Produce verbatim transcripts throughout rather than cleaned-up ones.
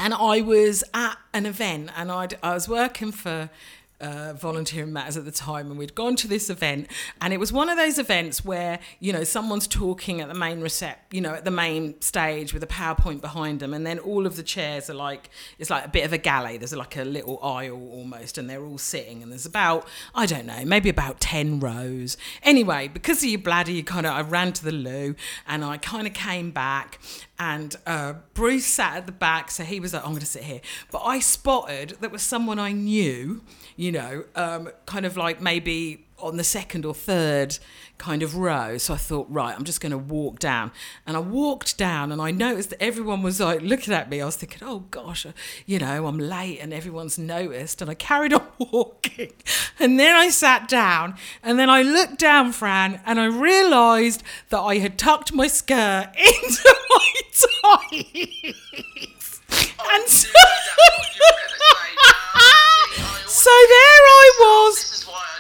And I was at an event, and I'd, I was working for uh, Volunteering Matters at the time, and we'd gone to this event, and it was one of those events where, you know, someone's talking at the main recep, you know, at the main stage with a PowerPoint behind them, and then all of the chairs are like, it's like a bit of a galley. There's like a little aisle almost, and they're all sitting, and there's about, I don't know, maybe about ten rows. Anyway, because of your bladder, you kind of, I ran to the loo, and I kind of came back, and uh, Bruce sat at the back, so he was like, oh, I'm going to sit here. But I spotted that was someone I knew, you know, um, kind of like maybe on the second or third kind of row. So I thought, right, I'm just going to walk down. And I walked down, and I noticed that everyone was like looking at me. I was thinking, oh gosh, you know, I'm late and everyone's noticed. And I carried on walking. And then I sat down, and then I looked down, Fran, and I realised that I had tucked my skirt into my tights. And so, so there I was.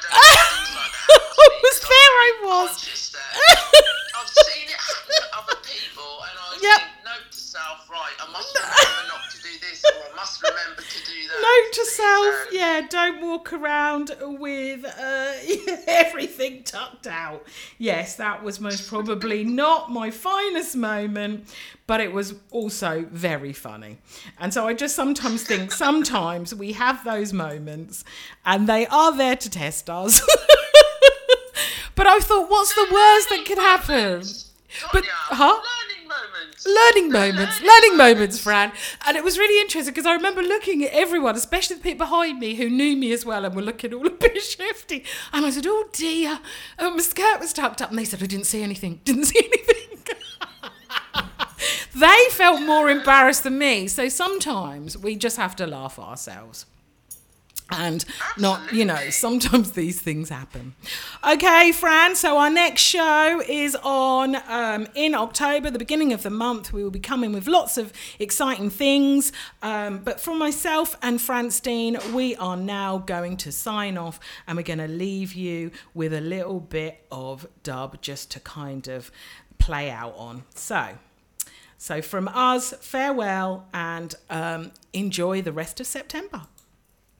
I was there. I was. I've seen it happen to other people, and I Yep. think, note to self, right, I must remember not to do this, or I must remember to do that. Note to Please, self, um, yeah, don't walk around with uh, everything tucked out. Yes, that was most probably not my finest moment, but it was also very funny. And so I just sometimes think, sometimes we have those moments, and they are there to test us. But I thought, what's the worst that could happen? But, Tonya, huh? learning moments. Learning moments, learning moments, Fran. And it was really interesting because I remember looking at everyone, especially the people behind me who knew me as well and were looking all a bit shifty. And I said, oh dear. And my skirt was tucked up, and they said, I didn't see anything, didn't see anything. They felt more embarrassed than me. So sometimes we just have to laugh at ourselves. And not, you know, sometimes these things happen. Okay, Fran, so our next show is on um, in October, the beginning of the month. We will be coming with lots of exciting things. Um, but for myself and Francine, we are now going to sign off, and we're going to leave you with a little bit of dub just to kind of play out on. So, so from us, farewell, and um, enjoy the rest of September.